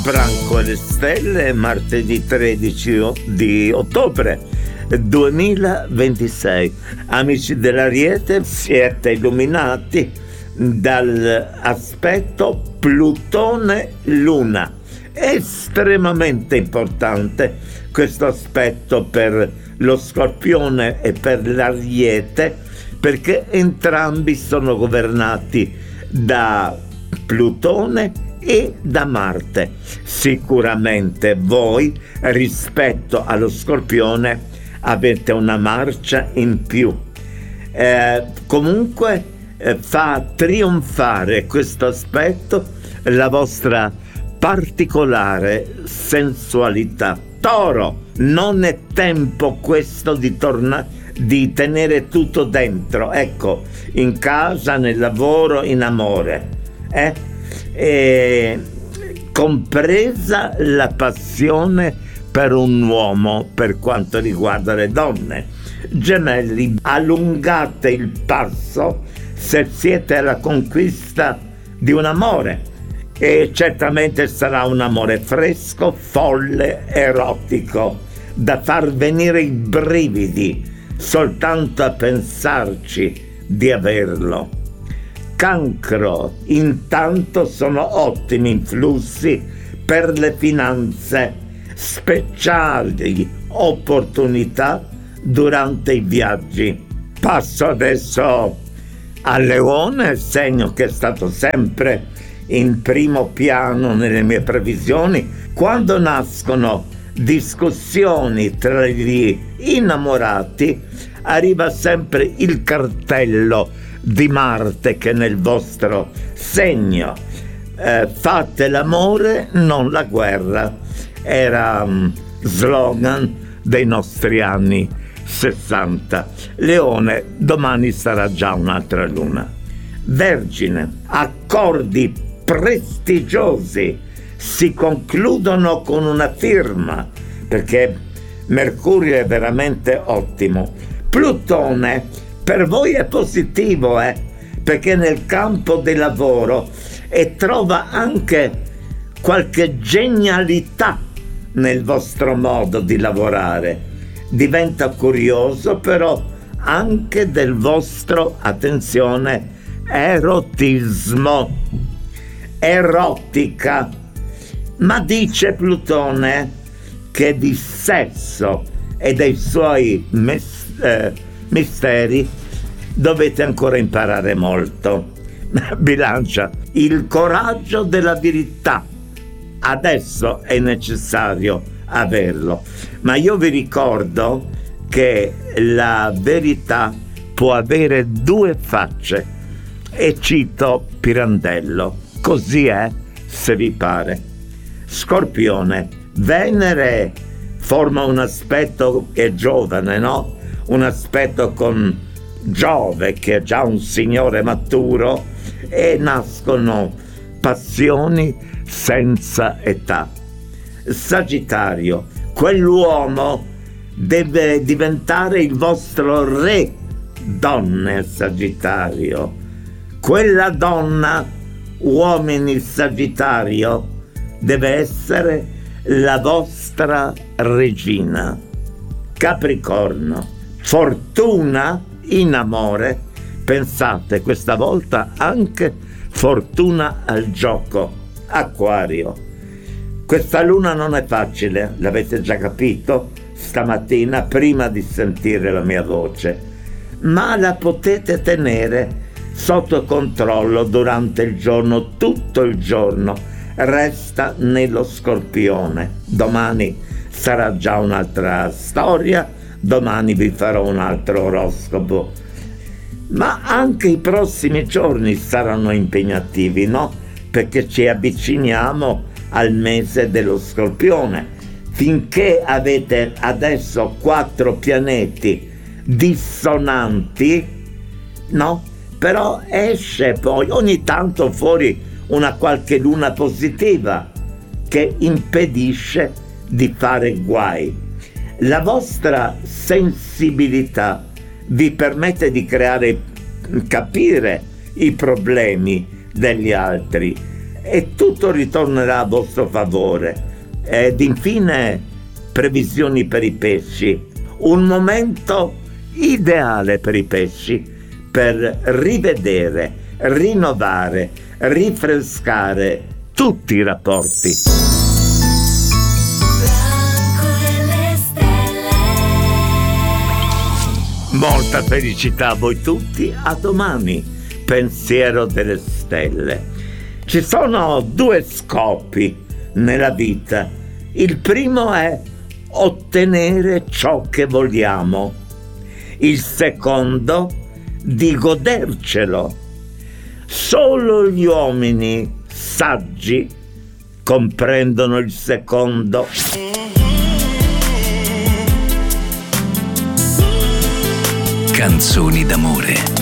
Branco e le stelle, martedì 13 di ottobre 2026. Amici dell'Ariete, siete illuminati dall'aspetto Plutone-Luna. Estremamente importante questo aspetto per lo Scorpione e per l'Ariete, perché entrambi sono governati da Plutone e da Marte. Sicuramente voi rispetto allo Scorpione avete una marcia in più. Comunque fa trionfare questo aspetto la vostra particolare sensualità. Toro, non è tempo questo di tenere tutto dentro, ecco, in casa, nel lavoro, in amore, compresa la passione per un uomo per quanto riguarda le donne. Gemelli, allungate il passo se siete alla conquista di un amore, e certamente sarà un amore fresco, folle, erotico, da far venire i brividi soltanto a pensarci di averlo. Cancro, intanto sono ottimi influssi per le finanze, speciali opportunità durante i viaggi. Passo adesso al Leone, segno che è stato sempre in primo piano nelle mie previsioni. Quando nascono discussioni tra gli innamorati, arriva sempre il cartello di Marte che è nel vostro segno. Fate l'amore, non la guerra. Era slogan dei nostri anni 60. Leone, domani sarà già un'altra luna. Vergine, accordi prestigiosi si concludono con una firma, perché Mercurio è veramente ottimo. Plutone per voi è positivo, perché nel campo del lavoro e trova anche qualche genialità nel vostro modo di lavorare. Diventa curioso però anche del vostro, attenzione, erotismo, erotica. Ma dice Plutone che di sesso e dei suoi misteri dovete ancora imparare molto. Bilancia, il coraggio della verità adesso è necessario averlo, ma io vi ricordo che la verità può avere due facce, e cito Pirandello: così è se vi pare. Scorpione, Venere forma un aspetto che è giovane, no? Un aspetto con Giove che è già un signore maturo, e nascono passioni senza età. Sagittario, quell'uomo deve diventare il vostro re. Donne, Sagittario, quella donna, uomini Sagittario, deve essere la vostra regina. Capricorno, fortuna in amore, pensate questa volta anche fortuna al gioco. Acquario, questa luna non è facile, l'avete già capito stamattina prima di sentire la mia voce, ma la potete tenere sotto controllo durante il giorno, tutto il giorno. Resta nello Scorpione. Domani sarà già un'altra storia, domani vi farò un altro oroscopo, ma anche i prossimi giorni saranno impegnativi, no? Perché ci avviciniamo al mese dello Scorpione. Finché avete adesso 4 pianeti dissonanti, no? Però esce poi ogni tanto fuori una qualche luna positiva che impedisce di fare guai. La vostra sensibilità vi permette di capire i problemi degli altri, e tutto ritornerà a vostro favore. Ed infine, previsioni per i pesci. Un momento ideale per i pesci per rivedere, rinnovare, rinfrescare tutti i rapporti. Molta felicità a voi tutti, a domani, pensiero delle stelle. Ci sono 2 scopi nella vita. Il primo è ottenere ciò che vogliamo. Il secondo, di godercelo. Solo gli uomini saggi comprendono il secondo. Canzoni d'amore.